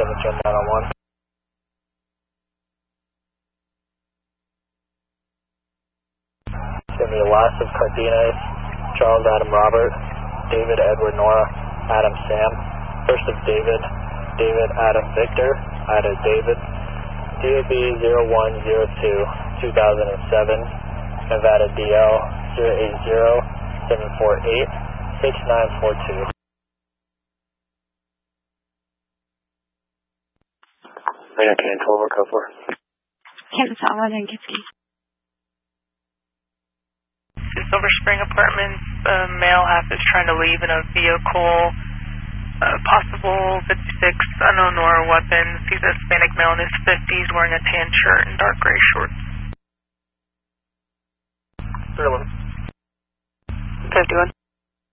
Jet 901. It's going to be the last of Cardenas, Charles Adam Robert, David Edward Nora, Adam Sam, first of David, David Adam Victor, Ida David, DOB 0102 2007, Nevada DL 080-748-6942. Radar Can 12 or code 4. Kansas Island and Kitsky. Silver Spring Apartments, male half is trying to leave in a vehicle, possible 56, unknown Nora weapons. He's a Hispanic male in his 50s wearing a tan shirt and dark gray shorts. 311. 51.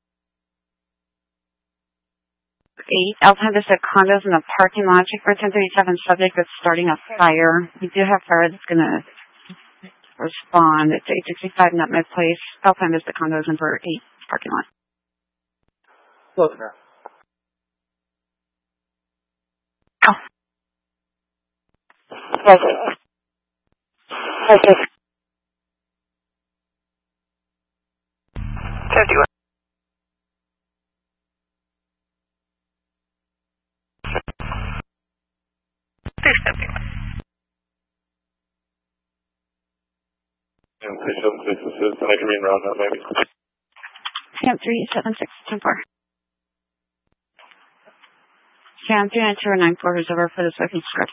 8 Alpine Vista condos in the parking lot. Check for 1037 subject that's starting a fire. We do have fire that's going to respond. It's 865 Nutmeg Place, Alpine Vista condos in for 8 parking lot. Look now. Okay. 51. And I can read around that maybe. Camp 376-10-4. Camp 392-94 is over for the second script.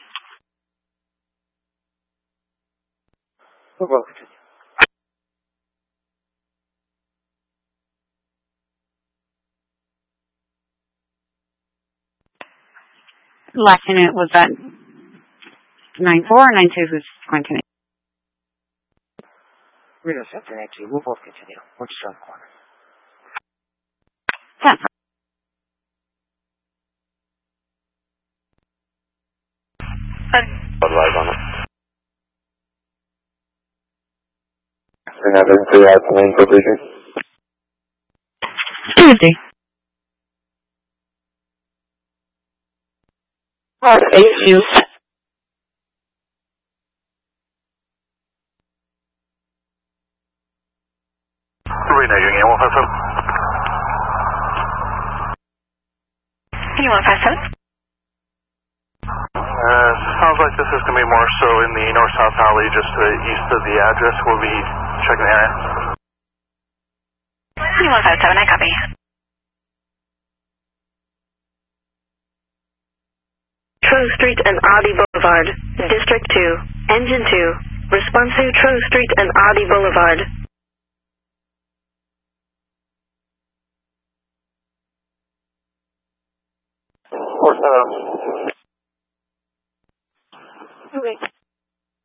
Last unit was that 94 or 92 who's going to Reno Center 92, we'll both continue. We're just around the corner. 10. Advise on it. And that doesn't say that's the main completion. Tuesday. 8 views. Reneging 157. 157? Sounds like this is going to be more so in the north-south alley, just to the east of the address. We'll be checking the area. 157, I copy. Trove Street and Audi Boulevard, District 2, Engine 2, response to Trove Street and Audi Boulevard.